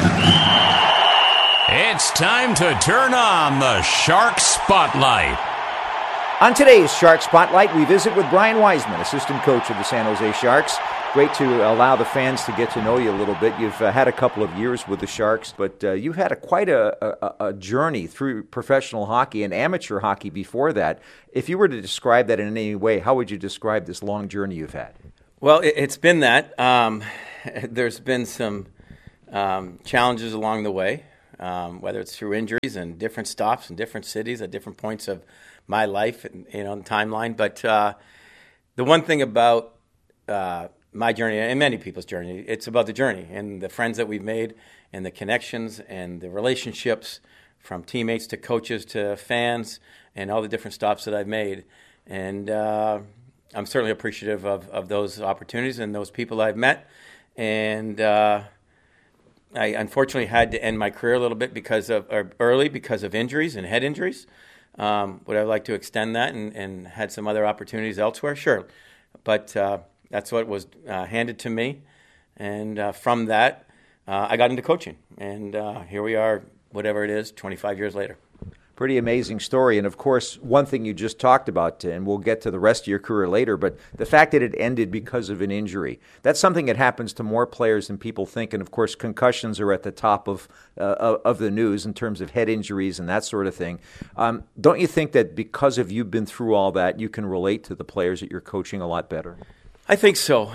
It's time to turn on the Shark Spotlight. On today's Shark Spotlight, we visit with Brian Wiseman, assistant coach of the San Jose Sharks. Great to allow the fans to get to know you a little bit. You've had a couple of years with the Sharks, but you've had quite a journey through professional hockey and amateur hockey before that. If you were to describe that in any way, how would you describe this long journey you've had? Well, it's been that. There's been some challenges along the way, whether it's through injuries and different stops in different cities at different points of my life, and timeline. But the one thing about my journey and many people's journey, it's about the journey and the friends that we've made and the connections and the relationships from teammates to coaches to fans and all the different stops that I've made. And I'm certainly appreciative of those opportunities and those people I've met. And I unfortunately had to end my career a little bit because of injuries and head injuries. Would I like to extend that and had some other opportunities elsewhere? Sure. But that's what was handed to me. And from that, I got into coaching. And here we are, whatever it is, 25 years later. Pretty amazing story. And, of course, one thing you just talked about, and we'll get to the rest of your career later, but the fact that it ended because of an injury, that's something that happens to more players than people think. And, of course, concussions are at the top of the news in terms of head injuries and that sort of thing. Don't you think that because of you've been through all that, you can relate to the players that you're coaching a lot better? I think so.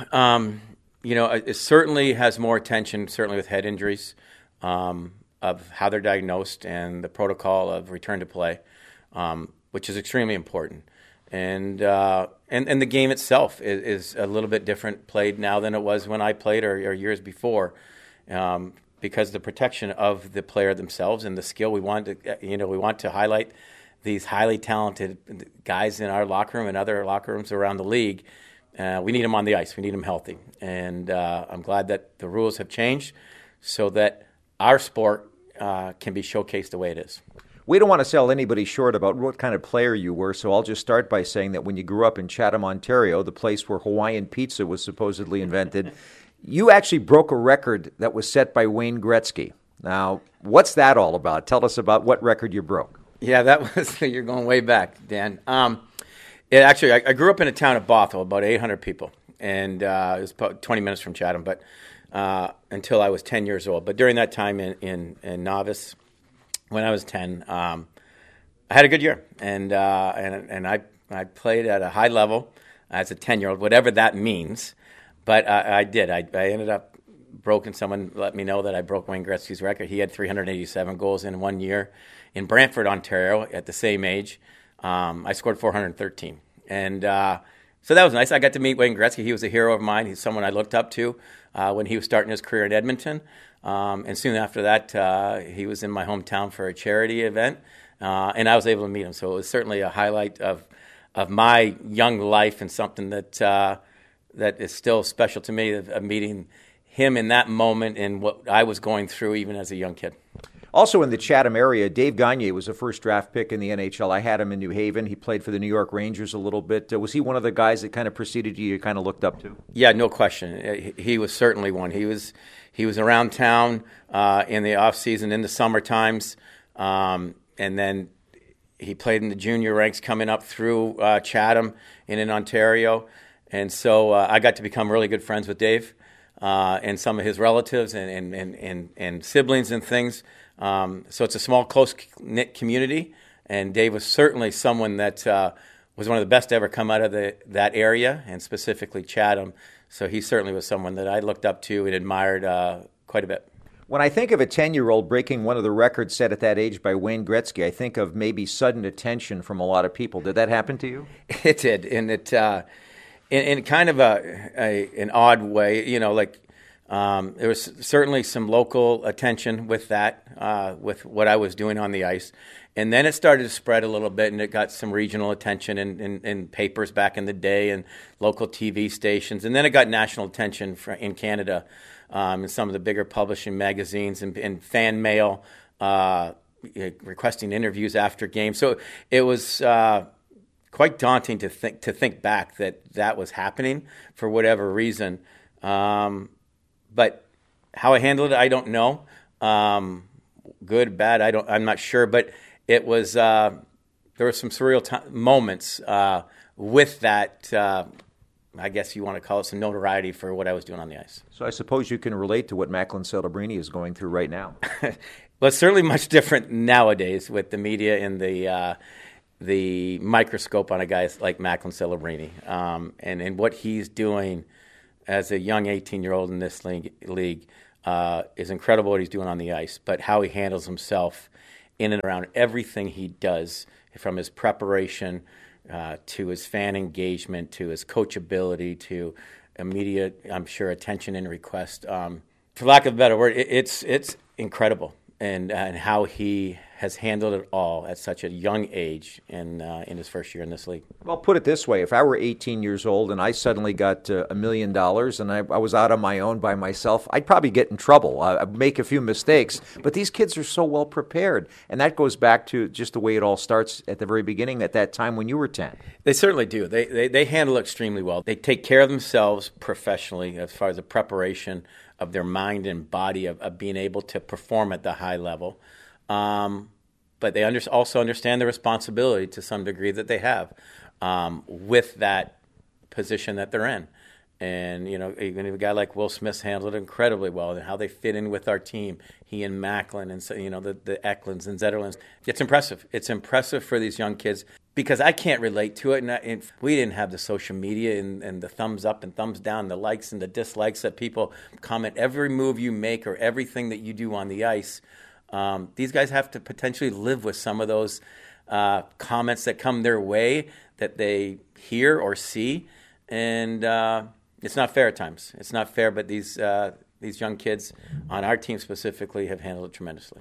It certainly has more attention, certainly with head injuries, of how they're diagnosed and the protocol of return to play, which is extremely important. And the game itself is a little bit different played now than it was when I played or years before, because the protection of the player themselves and the skill we want to highlight these highly talented guys in our locker room and other locker rooms around the league. We need them on the ice. We need them healthy. And I'm glad that the rules have changed so that our sport can be showcased the way it is. We don't want to sell anybody short about what kind of player you were, so I'll just start by saying that when you grew up in Chatham, Ontario, the place where Hawaiian pizza was supposedly invented, you actually broke a record that was set by Wayne Gretzky. Now, what's that all about? Tell us about what record you broke. Yeah, that was, you're going way back, Dan. I grew up in a town of Bothell, about 800 people, and it was about 20 minutes from Chatham, but until I was 10 years old. But during that time in novice, when I was 10, I had a good year, and I played at a high level as a 10-year-old, whatever that means. But I did. I ended up broken. Someone let me know that I broke Wayne Gretzky's record. He had 387 goals in 1 year in Brantford, Ontario, at the same age. I scored 413. And so that was nice. I got to meet Wayne Gretzky. He was a hero of mine. He's someone I looked up to when he was starting his career in Edmonton. And soon after that, he was in my hometown for a charity event, and I was able to meet him. So it was certainly a highlight of my young life and something that is still special to me, of meeting him in that moment and what I was going through even as a young kid. Also in the Chatham area, Dave Gagne was a first draft pick in the NHL. I had him in New Haven. He played for the New York Rangers a little bit. Was he one of the guys that kind of preceded you kind of looked up to? Yeah, no question. He was certainly one. He was around town in the off season, in the summer times, and then he played in the junior ranks coming up through Chatham and in Ontario. And so I got to become really good friends with Dave and some of his relatives and siblings and things. So it's a small, close-knit community, and Dave was certainly someone that was one of the best to ever come out of that area, and specifically Chatham. So he certainly was someone that I looked up to and admired quite a bit. When I think of a 10-year-old breaking one of the records set at that age by Wayne Gretzky, I think of maybe sudden attention from a lot of people. Did that happen to you? It did, and it in kind of an odd way. There was certainly some local attention with that, with what I was doing on the ice. And then it started to spread a little bit, and it got some regional attention in papers back in the day and local TV stations. And then it got national attention in Canada in some of the bigger publishing magazines and fan mail requesting interviews after games. So it was quite daunting to think back that was happening for whatever reason. But how I handled it, I don't know. Good, bad, I'm not sure, but it was there were some surreal moments with that. I guess you want to call it some notoriety for what I was doing on the ice. So I suppose you can relate to what Macklin Celebrini is going through right now. Well, it's certainly much different nowadays with the media and the microscope on a guy like Macklin Celebrini, and what he's doing as a young 18-year-old in this league is incredible what he's doing on the ice, but how he handles himself in and around everything he does, from his preparation to his fan engagement, to his coachability, to immediate, I'm sure, attention and request. For lack of a better word, it's incredible, and how he has handled it all at such a young age in his first year in this league. Well, put it this way. If I were 18 years old and I suddenly got $1 million and I was out on my own by myself, I'd probably get in trouble. I'd make a few mistakes. But these kids are so well prepared. And that goes back to just the way it all starts at the very beginning, at that time when you were 10. They certainly do. They handle it extremely well. They take care of themselves professionally as far as the preparation of their mind and body of being able to perform at the high level. But they also understand the responsibility to some degree that they have with that position that they're in. And, even a guy like Will Smith's handled it incredibly well, and how they fit in with our team, he and Macklin and, the Eklunds and Zetterlands. It's impressive. It's impressive for these young kids because I can't relate to it. And we didn't have the social media and the thumbs up and thumbs down, the likes and the dislikes that people comment every move you make or everything that you do on the ice. These guys have to potentially live with some of those comments that come their way that they hear or see, and it's not fair at times. It's not fair, but these young kids on our team specifically have handled it tremendously.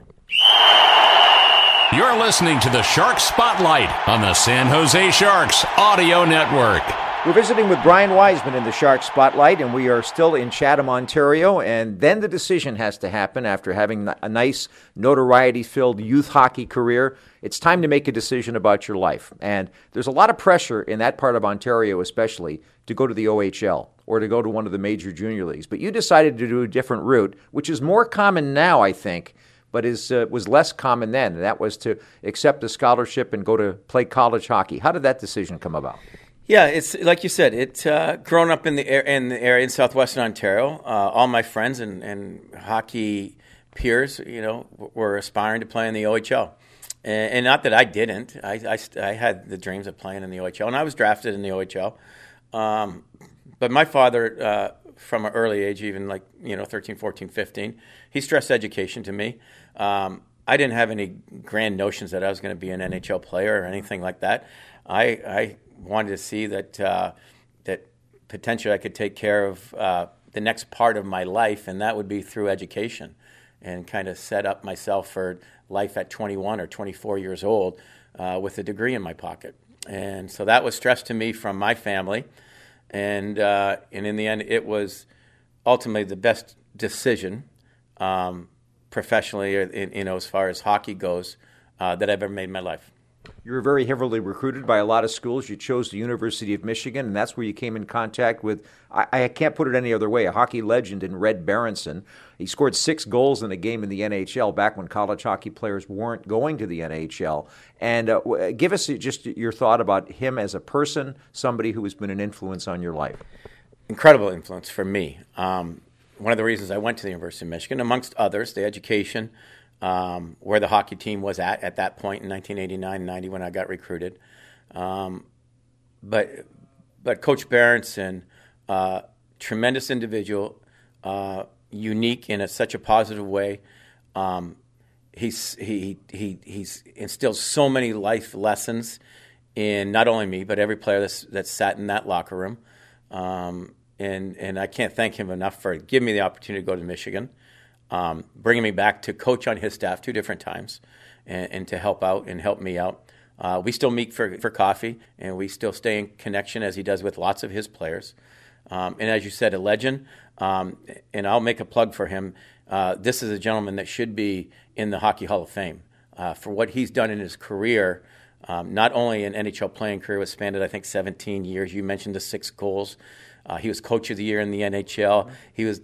You're listening to the Shark Spotlight on the San Jose Sharks Audio Network. We're visiting with Brian Wiseman in the Shark Spotlight, and we are still in Chatham, Ontario, and then the decision has to happen after having a nice, notoriety-filled youth hockey career. It's time to make a decision about your life, and there's a lot of pressure in that part of Ontario especially to go to the OHL or to go to one of the major junior leagues, but you decided to do a different route, which is more common now, I think, but was less common then, and that was to accept a scholarship and go to play college hockey. How did that decision come about? Yeah, it's like you said. It's grown up in the area in southwestern Ontario. All my friends and hockey peers, were aspiring to play in the OHL, and not that I didn't. I had the dreams of playing in the OHL, and I was drafted in the OHL. But my father, from an early age, even 13, 14, 15, he stressed education to me. I didn't have any grand notions that I was going to be an NHL player or anything like that. I wanted to see that that potentially I could take care of the next part of my life, and that would be through education, and kind of set up myself for life at 21 or 24 years old with a degree in my pocket. And so that was stressed to me from my family, and in the end, it was ultimately the best decision professionally, as far as hockey goes, that I've ever made in my life. You were very heavily recruited by a lot of schools. You chose the University of Michigan, and that's where you came in contact with, I can't put it any other way, a hockey legend in Red Berenson. He scored 6 goals in a game in the NHL back when college hockey players weren't going to the NHL. And give us just your thought about him as a person, somebody who has been an influence on your life. Incredible influence for me. One of the reasons I went to the University of Michigan, amongst others, the education, where the hockey team was at that point in 1989-90 when I got recruited. But Coach Berenson, tremendous individual, unique in such a positive way. He's instilled so many life lessons in not only me but every player that's sat in that locker room. And I can't thank him enough for giving me the opportunity to go to Michigan. Bringing me back to coach on his staff 2 different times and to help out and help me out. We still meet for coffee, and we still stay in connection as he does with lots of his players. And as you said, a legend, and I'll make a plug for him. This is a gentleman that should be in the Hockey Hall of Fame for what he's done in his career, not only an NHL playing career, was spanned, I think, 17 years. You mentioned the 6 goals. He was Coach of the Year in the NHL. He was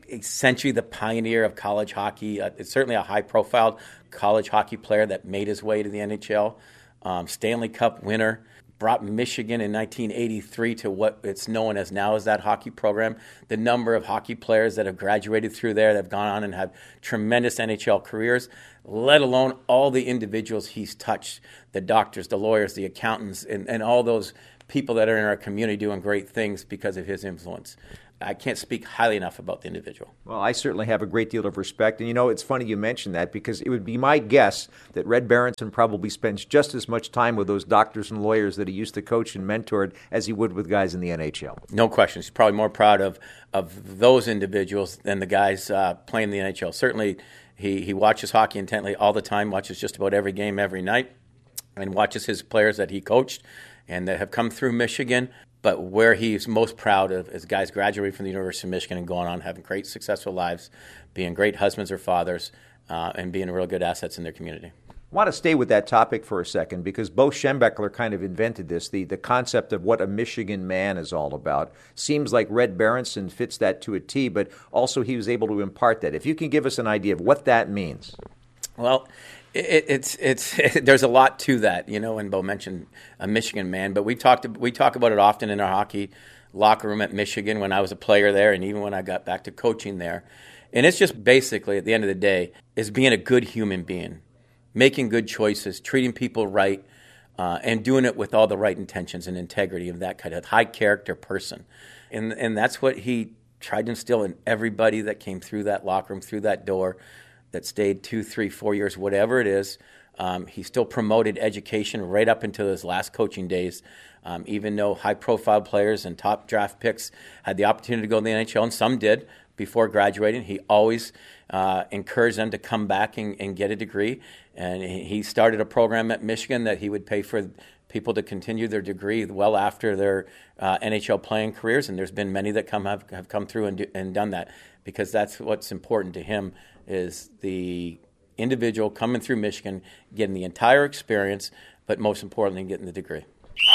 essentially the pioneer of college hockey. It's certainly a high-profile college hockey player that made his way to the NHL. Stanley Cup winner, brought Michigan in 1983 to what it's known as now as that hockey program. The number of hockey players that have graduated through there that have gone on and have tremendous NHL careers, let alone all the individuals he's touched, the doctors, the lawyers, the accountants, and all those people that are in our community doing great things because of his influence. I can't speak highly enough about the individual. Well, I certainly have a great deal of respect. And, it's funny you mentioned that because it would be my guess that Red Berenson probably spends just as much time with those doctors and lawyers that he used to coach and mentored as he would with guys in the NHL. No question. He's probably more proud of those individuals than the guys playing in the NHL. Certainly, he watches hockey intently all the time, watches just about every game every night, and watches his players that he coached and that have come through Michigan. But where he's most proud of is guys graduating from the University of Michigan and going on having great, successful lives, being great husbands or fathers, and being real good assets in their community. I want to stay with that topic for a second because Bo Schembechler kind of invented this, the concept of what a Michigan man is all about. Seems like Red Berenson fits that to a T, but also he was able to impart that. If you can give us an idea of what that means. Well, it's there's a lot to that, when Bo mentioned a Michigan man, but we talk about it often in our hockey locker room at Michigan when I was a player there and even when I got back to coaching there. And it's just basically, at the end of the day, is being a good human being, making good choices, treating people right, and doing it with all the right intentions and integrity of that kind of high character person. And that's what he tried to instill in everybody that came through that locker room, through that door, that stayed 2, 3, 4 years, whatever it is. He still promoted education right up until his last coaching days, even though high-profile players and top draft picks had the opportunity to go to the NHL, and some did before graduating. He always encouraged them to come back and get a degree. And he started a program at Michigan that he would pay for people to continue their degree well after their NHL playing careers. And there's been many that have come through and done that because that's what's important to him is the individual coming through Michigan, getting the entire experience, but most importantly, getting the degree.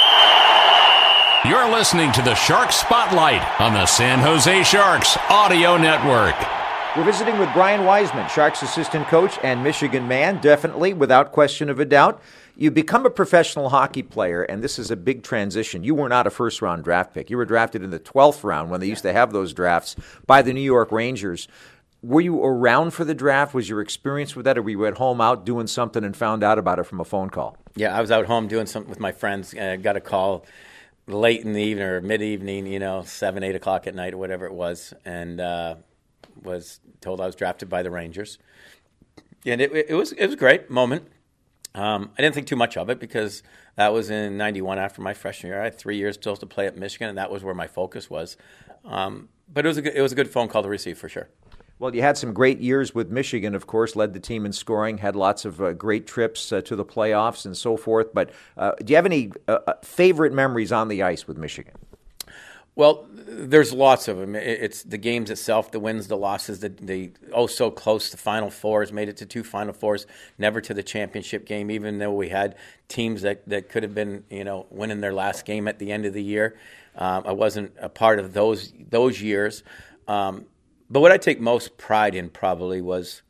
You're listening to the Shark Spotlight on the San Jose Sharks Audio Network. We're visiting with Brian Wiseman, Sharks assistant coach and Michigan man, definitely, without question of a doubt. You become a professional hockey player, and this is a big transition. You were not a first-round draft pick. You were drafted in the 12th round when they used to have those drafts by the New York Rangers. Were you around for the draft? Was your experience with that, or were you at home out doing something and found out about it from a phone call? Yeah, I was out home doing something with my friends. I got a call late in the evening or mid-evening, 7, 8 o'clock at night or whatever it was, and was told I was drafted by the Rangers. And it was a great moment. I didn't think too much of it because that was in 91 after my freshman year. I had 3 years still to play at Michigan, and that was where my focus was. But it was a good phone call to receive for sure. Well, you had some great years with Michigan, of course, led the team in scoring, had lots of great trips to the playoffs and so forth. But do you have any favorite memories on the ice with Michigan? Well, there's lots of them. It's the games itself, the wins, the losses, the so close to Final Fours, made it to 2 Final Fours, never to the championship game, even though we had teams that could have been, winning their last game at the end of the year. I wasn't a part of those years. But what I take most pride in probably was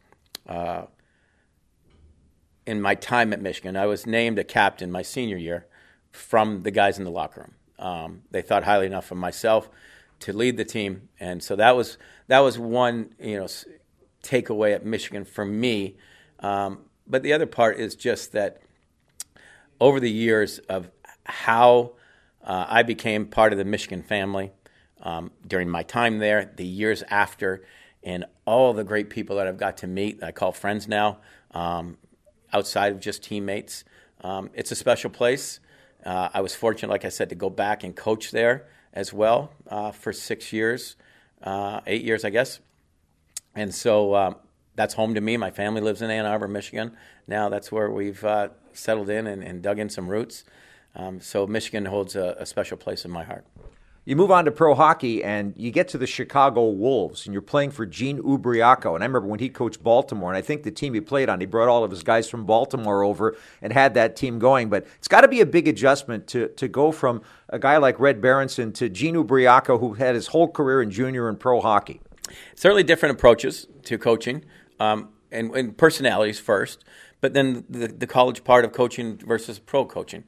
in my time at Michigan. I was named a captain my senior year from the guys in the locker room. They thought highly enough of myself to lead the team, and so that was one takeaway at Michigan for me. But the other part is just that over the years of how I became part of the Michigan family. During my time there, the years after, and all the great people that I've got to meet, I call friends now, outside of just teammates. It's a special place. I was fortunate, like I said, to go back and coach there as well for 6 years, 8 years, I guess. And so that's home to me. My family lives in Ann Arbor, Michigan. Now that's where we've settled in and dug in some roots. So Michigan holds a special place in my heart. You move on to pro hockey, and you get to the Chicago Wolves, and you're playing for Gene Ubriaco. And I remember when he coached Baltimore, and I think the team he played on, he brought all of his guys from Baltimore over and had that team going. But it's got to be a big adjustment to go from a guy like Red Berenson to Gene Ubriaco, who had his whole career in junior and pro hockey. Certainly different approaches to coaching, and personalities first, but then the college part of coaching versus pro coaching.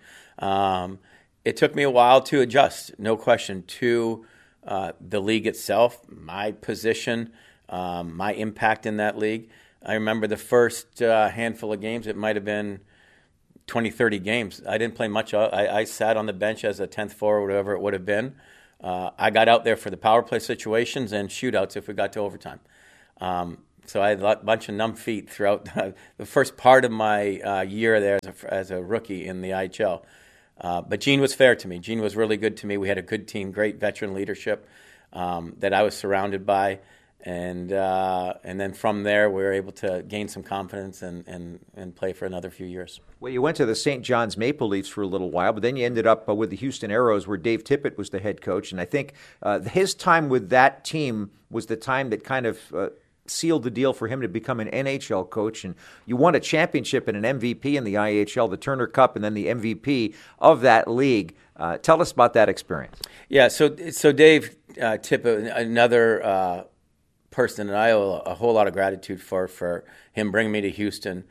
It took me a while to adjust, no question, to the league itself, my position, my impact in that league. I remember the first handful of games, it might have been 20, 30 games. I didn't play much. I sat on the bench as a 10th forward, whatever it would have been. I got out there for the power play situations and shootouts if we got to overtime. So I had a bunch of numb feet throughout the first part of my year there as a rookie in the IHL. But Gene was fair to me. Gene was really good to me. We had a good team, great veteran leadership that I was surrounded by. And then from there, we were able to gain some confidence and play for another few years. Well, you went to the St. John's Maple Leafs for a little while, but then you ended up with the Houston Aeros, where Dave Tippett was the head coach. And I think his time with that team was the time that kind of sealed the deal for him to become an NHL coach. And you won a championship and an MVP in the IHL, the Turner Cup, and then the MVP of that league. Tell us about that experience. Yeah, so Dave Tippett, another person that I owe a whole lot of gratitude for him bringing me to Houston.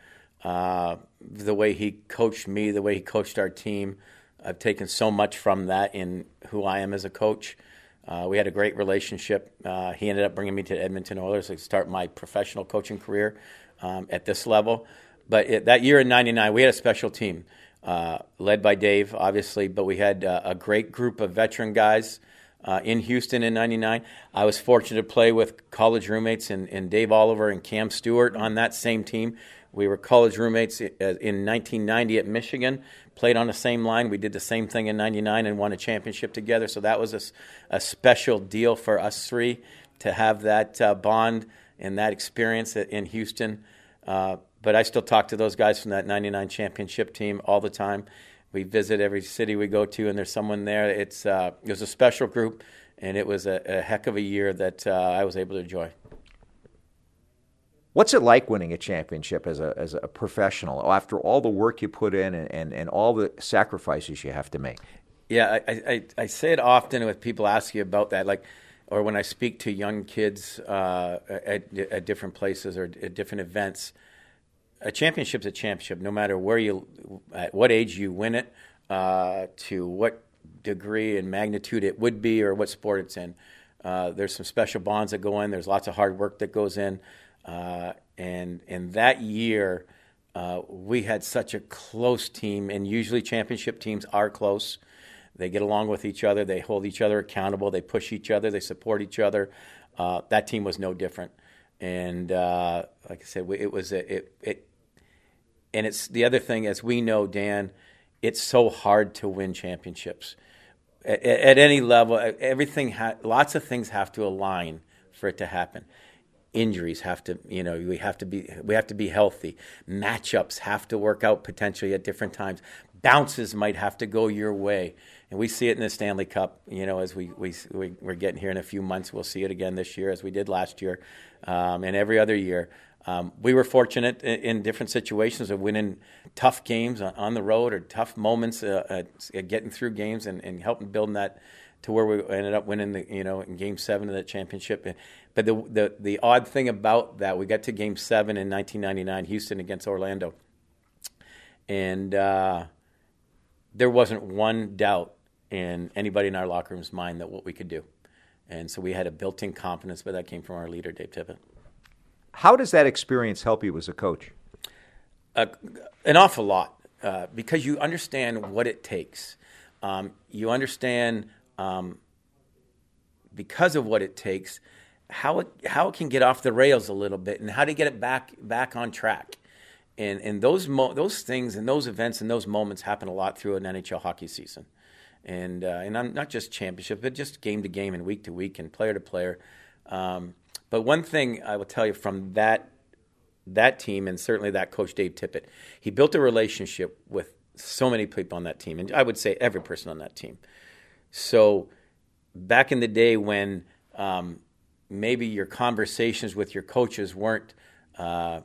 The way he coached me, the way he coached our team, I've taken so much from that in who I am as a coach. We had a great relationship. He ended up bringing me to Edmonton Oilers to start my professional coaching career at this level. But that year in '99, we had a special team led by Dave, obviously, but we had a great group of veteran guys in Houston in '99. I was fortunate to play with college roommates in Dave Oliver and Cam Stewart on that same team. We were college roommates in 1990 at Michigan, played on the same line. We did the same thing in '99 and won a championship together. So that was a special deal for us three to have that bond and that experience in Houston. But I still talk to those guys from that '99 championship team all the time. We visit every city we go to, and there's someone there. It was a special group, and it was a heck of a year that I was able to enjoy. What's it like winning a championship as a professional after all the work you put in and all the sacrifices you have to make? Yeah, I say it often when people ask you about that, or when I speak to young kids at different places or at different events. A championship's a championship, no matter at what age you win it, to what degree and magnitude it would be, or what sport it's in. There's some special bonds that go in. There's lots of hard work that goes in. And in that year, we had such a close team, and usually championship teams are close. They get along with each other. They hold each other accountable. They push each other. They support each other. That team was no different. And like I said, and it's the other thing, as we know, Dan, it's so hard to win championships at any level. Lots of things have to align for it to happen. Injuries have to, we have to be healthy. Matchups have to work out potentially at different times. Bounces might have to go your way, and we see it in the Stanley Cup. As we're getting here in a few months, we'll see it again this year, as we did last year, and every other year. We were fortunate in different situations of winning tough games on the road, or tough moments, getting through games and helping build that to where we ended up winning in Game 7 of that championship. But the odd thing about that, we got to Game 7 in 1999, Houston against Orlando, and there wasn't one doubt in anybody in our locker room's mind that what we could do, and so we had a built-in confidence, but that came from our leader, Dave Tippett. How does that experience help you as a coach? An awful lot, because you understand what it takes. You understand, because of what it takes, how it can get off the rails a little bit, and how to get it back on track. And those things and those events and those moments happen a lot through an NHL hockey season, and I'm not just championship, but just game to game and week to week and player to player. But one thing I will tell you from that team, and certainly that coach, Dave Tippett, he built a relationship with so many people on that team, and I would say every person on that team. So back in the day when maybe your conversations with your coaches weren't, might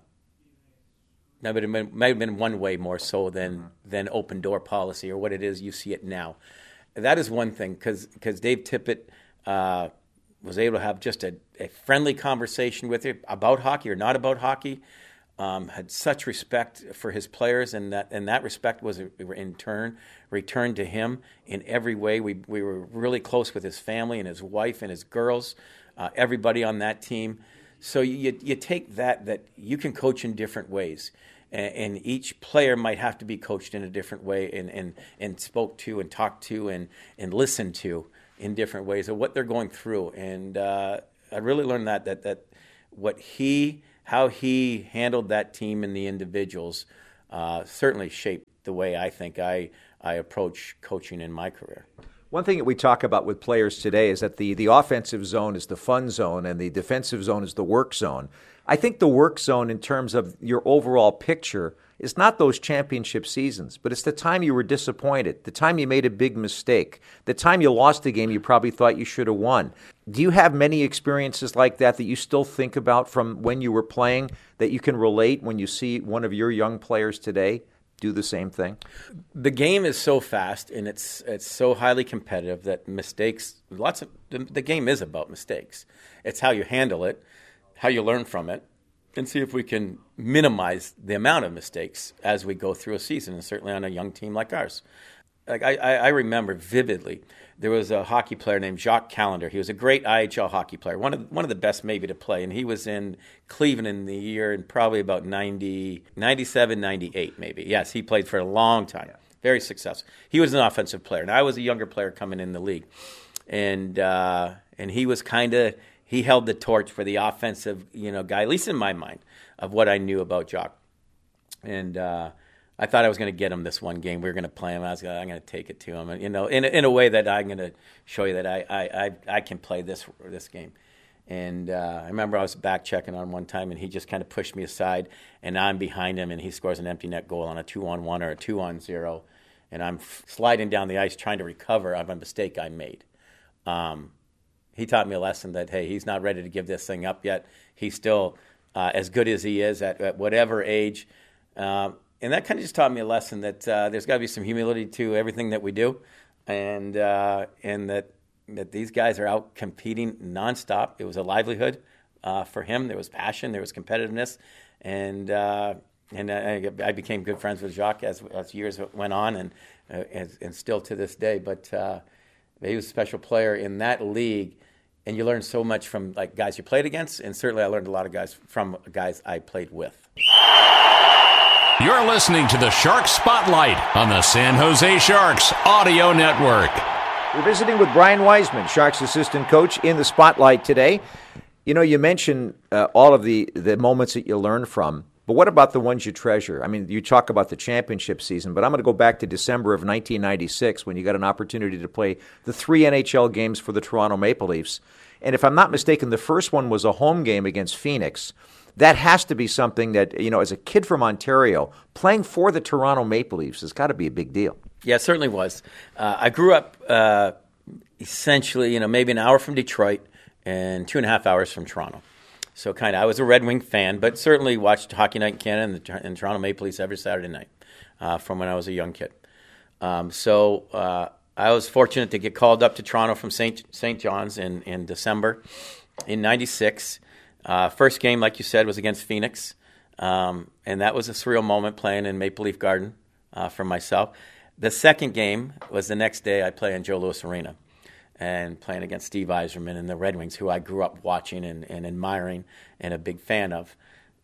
have been one way more so than open door policy or what it is you see it now. That is one thing, because Dave Tippett was able to have just a friendly conversation with you about hockey or not about hockey. Had such respect for his players, and that respect was in turn returned to him in every way. We were really close with his family and his wife and his girls, everybody on that team. So you take that you can coach in different ways, and each player might have to be coached in a different way and spoke to and talked to and listened to in different ways of what they're going through. And I really learned that how he handled that team and the individuals certainly shaped the way I think I approach coaching in my career. One thing that we talk about with players today is that the offensive zone is the fun zone and the defensive zone is the work zone. I think the work zone in terms of your overall picture is not those championship seasons, but it's the time you were disappointed, the time you made a big mistake, the time you lost a game you probably thought you should have won. Do you have many experiences like that you still think about from when you were playing that you can relate when you see one of your young players today do the same thing? The game is so fast and it's so highly competitive that mistakes, the game is about mistakes. It's how you handle it, how you learn from it, and see if we can minimize the amount of mistakes as we go through a season, and certainly on a young team like ours. Like I remember vividly, there was a hockey player named Jacques Callender. He was a great IHL hockey player, one of the best maybe to play, and he was in Cleveland in the year in probably about 97, 98 maybe. Yes, he played for a long time, very successful. He was an offensive player, and I was a younger player coming in the league, and he was he held the torch for the offensive guy, at least in my mind, of what I knew about Jacques, and. I thought I was going to get him this one game. We were going to play him. I'm going to take it to him, and in a way that I'm going to show you that I can play this game. And I remember I was back checking on one time, and he just kind of pushed me aside, and I'm behind him, and he scores an empty net goal on a 2-on-1 or a 2-on-0, and I'm sliding down the ice trying to recover of a mistake I made. He taught me a lesson that, hey, he's not ready to give this thing up yet. He's still as good as he is at whatever age. And that kind of just taught me a lesson that there's got to be some humility to everything that we do, and that these guys are out competing nonstop. It was a livelihood for him. There was passion, there was competitiveness, and I became good friends with Jacques as years went on, and still to this day. But he was a special player in that league, and you learn so much from guys you played against, and certainly I learned a lot of from guys I played with. You're listening to the Shark Spotlight on the San Jose Sharks Audio Network. We're visiting with Brian Wiseman, Sharks assistant coach, in the Spotlight today. You mentioned all of the moments that you learn from, but what about the ones you treasure? I mean, you talk about the championship season, but I'm going to go back to December of 1996 when you got an opportunity to play the 3 NHL games for the Toronto Maple Leafs. And if I'm not mistaken, the first one was a home game against Phoenix. That has to be something that, as a kid from Ontario, playing for the Toronto Maple Leafs has got to be a big deal. Yeah, it certainly was. I grew up essentially, maybe an hour from Detroit and 2.5 hours from Toronto. So I was a Red Wing fan, but certainly watched Hockey Night in Canada and Toronto Maple Leafs every Saturday night from when I was a young kid. So I was fortunate to get called up to Toronto from St. John's in December in 96. First game, like you said, was against Phoenix, and that was a surreal moment playing in Maple Leaf Garden for myself. The second game was the next day. I play in Joe Louis Arena and playing against Steve Yzerman and the Red Wings, who I grew up watching and admiring and a big fan of.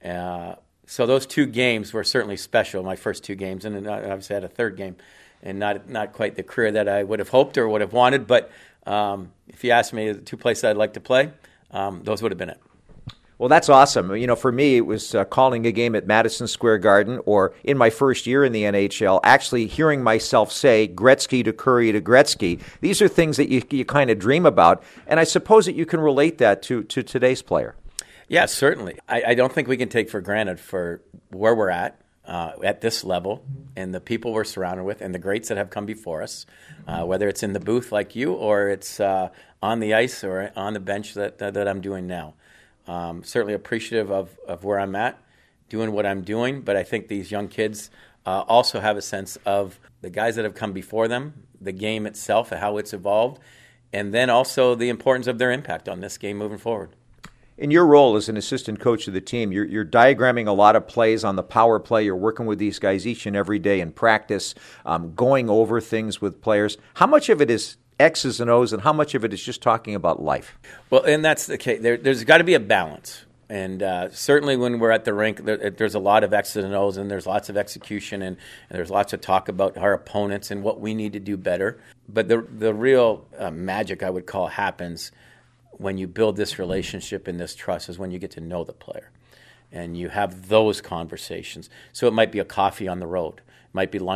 So those 2 games were certainly special, my first 2 games, and then I obviously had a third game, and not quite the career that I would have hoped or would have wanted, but if you asked me the 2 places I'd like to play, those would have been it. Well, that's awesome. For me, it was calling a game at Madison Square Garden, or in my first year in the NHL, actually hearing myself say Gretzky to Curry to Gretzky. These are things that you kind of dream about, and I suppose that you can relate that to today's player. Yeah, certainly. I don't think we can take for granted for where we're at this level, and the people we're surrounded with, and the greats that have come before us, whether it's in the booth like you, or it's on the ice or on the bench that I'm doing now. Certainly appreciative of where I'm at, doing what I'm doing, but I think these young kids also have a sense of the guys that have come before them, the game itself, how it's evolved, and then also the importance of their impact on this game moving forward. In your role as an assistant coach of the team, you're diagramming a lot of plays on the power play. You're working with these guys each and every day in practice, going over things with players. How much of it is X's and O's, and how much of it is just talking about life? Well, and that's the case. There's got to be a balance. And certainly when we're at the rink, there's a lot of X's and O's, and there's lots of execution, and there's lots of talk about our opponents and what we need to do better. But the real magic, I would call, happens when you build this relationship and this trust, is when you get to know the player. And you have those conversations. So it might be a coffee on the road. It might be lunch